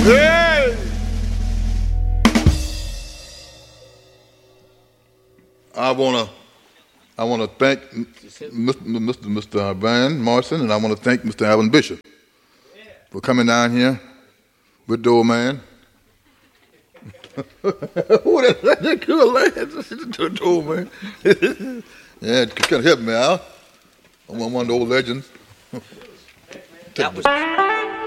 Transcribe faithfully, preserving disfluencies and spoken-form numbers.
Hey! I wanna, I wanna thank Mister Mister Mister Van Morrison, and I wanna thank Mister Alvin Bishop for coming down here with the old man. Who that? That good lad, the old man. Yeah, kind of help me out. I'm one of the old legends. That was